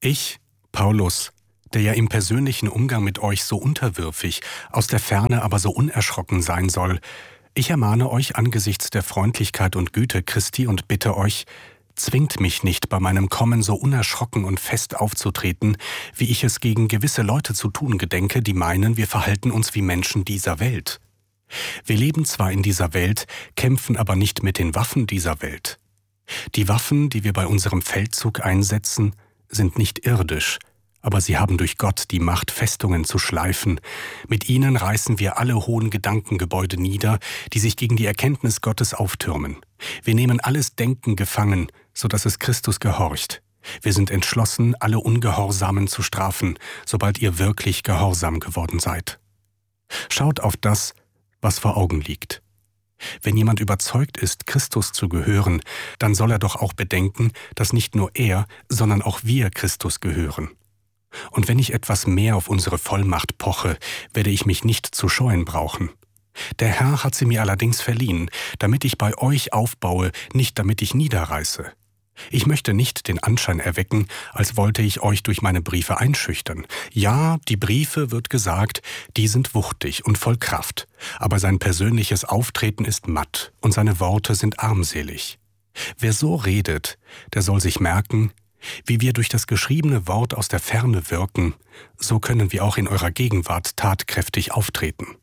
Ich, Paulus, der ja im persönlichen Umgang mit euch so unterwürfig, aus der Ferne aber so unerschrocken sein soll, ich ermahne euch angesichts der Freundlichkeit und Güte Christi und bitte euch, zwingt mich nicht, bei meinem Kommen so unerschrocken und fest aufzutreten, wie ich es gegen gewisse Leute zu tun gedenke, die meinen, wir verhalten uns wie Menschen dieser Welt. Wir leben zwar in dieser Welt, kämpfen aber nicht mit den Waffen dieser Welt. Die Waffen, die wir bei unserem Feldzug einsetzen, sind nicht irdisch, aber sie haben durch Gott die Macht, Festungen zu schleifen. Mit ihnen reißen wir alle hohen Gedankengebäude nieder, die sich gegen die Erkenntnis Gottes auftürmen. Wir nehmen alles Denken gefangen, so dass es Christus gehorcht. Wir sind entschlossen, alle Ungehorsamen zu strafen, sobald ihr wirklich gehorsam geworden seid. Schaut auf das, was vor Augen liegt. Wenn jemand überzeugt ist, Christus zu gehören, dann soll er doch auch bedenken, dass nicht nur er, sondern auch wir Christus gehören. Und wenn ich etwas mehr auf unsere Vollmacht poche, werde ich mich nicht zu scheuen brauchen. Der Herr hat sie mir allerdings verliehen, damit ich bei euch aufbaue, nicht damit ich niederreiße. Ich möchte nicht den Anschein erwecken, als wollte ich euch durch meine Briefe einschüchtern. Ja, die Briefe, wird gesagt, die sind wuchtig und voll Kraft, aber sein persönliches Auftreten ist matt und seine Worte sind armselig. Wer so redet, der soll sich merken, wie wir durch das geschriebene Wort aus der Ferne wirken, so können wir auch in eurer Gegenwart tatkräftig auftreten.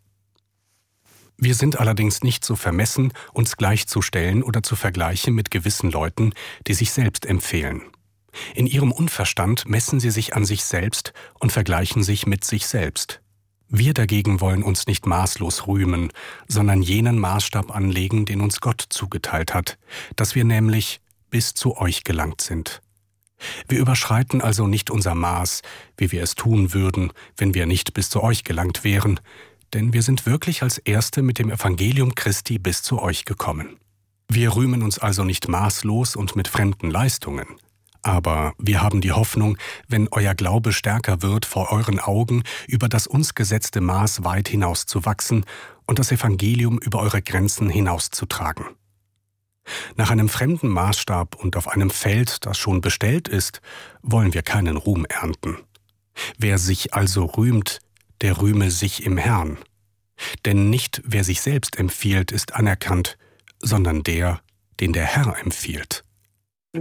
Wir sind allerdings nicht so vermessen, uns gleichzustellen oder zu vergleichen mit gewissen Leuten, die sich selbst empfehlen. In ihrem Unverstand messen sie sich an sich selbst und vergleichen sich mit sich selbst. Wir dagegen wollen uns nicht maßlos rühmen, sondern jenen Maßstab anlegen, den uns Gott zugeteilt hat, dass wir nämlich bis zu euch gelangt sind. Wir überschreiten also nicht unser Maß, wie wir es tun würden, wenn wir nicht bis zu euch gelangt wären, denn wir sind wirklich als Erste mit dem Evangelium Christi bis zu euch gekommen. Wir rühmen uns also nicht maßlos und mit fremden Leistungen. Aber wir haben die Hoffnung, wenn euer Glaube stärker wird, vor euren Augen über das uns gesetzte Maß weit hinaus zu wachsen und das Evangelium über eure Grenzen hinauszutragen. Nach einem fremden Maßstab und auf einem Feld, das schon bestellt ist, wollen wir keinen Ruhm ernten. Wer sich also rühmt, der rühme sich im Herrn. Denn nicht wer sich selbst empfiehlt, ist anerkannt, sondern der, den der Herr empfiehlt.